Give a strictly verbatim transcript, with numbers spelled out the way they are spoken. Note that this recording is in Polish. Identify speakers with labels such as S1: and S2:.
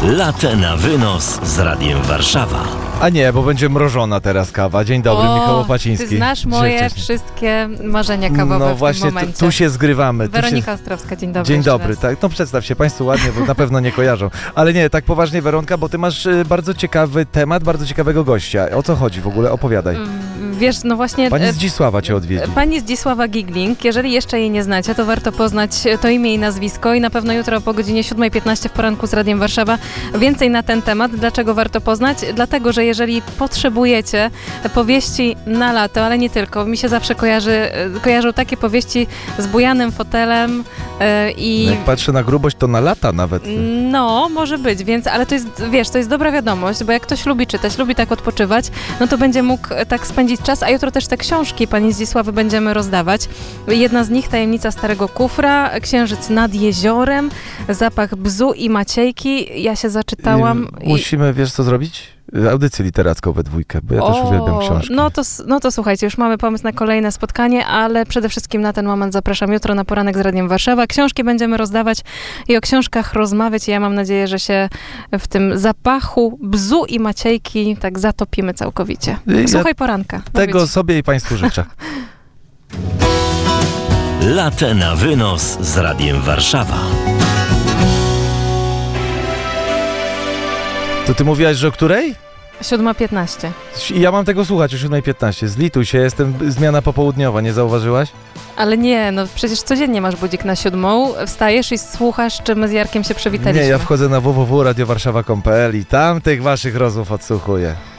S1: Latte na wynos z Radiem Warszawa.
S2: A nie, bo będzie mrożona teraz kawa. Dzień dobry,
S3: o,
S2: Michał Opaciński.
S3: Ty znasz moje wszystkie marzenia kawowe
S2: No
S3: w
S2: właśnie,
S3: tym momencie.
S2: tu, tu się zgrywamy.
S3: Weronika
S2: się...
S3: Ostrowska, dzień dobry.
S2: Dzień dobry, tak. No przedstaw się Państwu ładnie, bo na pewno nie kojarzą. Ale nie, tak poważnie, Weronka, bo Ty masz y, bardzo ciekawy temat, bardzo ciekawego gościa. O co chodzi w ogóle? Opowiadaj.
S3: Wiesz, no właśnie...
S2: Pani Zdzisława Cię odwiedzi.
S3: Pani Zdzisława Gigling. Jeżeli jeszcze jej nie znacie, to warto poznać to imię i nazwisko i na pewno jutro po godzinie siódma piętnaście w poranku z Radiem Warszawa więcej na ten temat. Dlaczego warto poznać? Dlatego, że jeżeli potrzebujecie powieści na lato, ale nie tylko, mi się zawsze kojarzy, kojarzą takie powieści z bujanym fotelem yy, i...
S2: No jak patrzę na grubość, to na lata nawet.
S3: No, może być, więc, ale to jest, wiesz, to jest dobra wiadomość, bo jak ktoś lubi czytać, lubi tak odpoczywać, no to będzie mógł tak spędzić czas, a jutro też te książki pani Zdzisławy będziemy rozdawać. Jedna z nich, Tajemnica Starego Kufra, Księżyc nad jeziorem, Zapach bzu i maciejki. Ja się zaczytałam.
S2: I musimy, i... wiesz co zrobić? Audycję literacką we dwójkę, bo ja o, też uwielbiam książki.
S3: No to, no to słuchajcie, już mamy pomysł na kolejne spotkanie, ale przede wszystkim na ten moment zapraszam jutro na poranek z Radiem Warszawa. Książki będziemy rozdawać i o książkach rozmawiać i ja mam nadzieję, że się w tym zapachu bzu i maciejki tak zatopimy całkowicie. Słuchaj poranka.
S2: Tego być. Sobie i Państwu życzę.
S1: Latte na wynos z Radiem Warszawa.
S2: To ty mówiłaś, że o której?
S3: siódma piętnaście.
S2: Ja mam tego słuchać o siódma piętnaście. Zlituj się, jestem zmiana popołudniowa, nie zauważyłaś?
S3: Ale nie, no przecież codziennie masz budzik na siódmą, wstajesz i słuchasz, czy my z Jarkiem się przywitaliśmy.
S2: Nie, ja wchodzę na w w w kropka radio warszawa kropka p l i tam tych waszych rozmów odsłuchuję.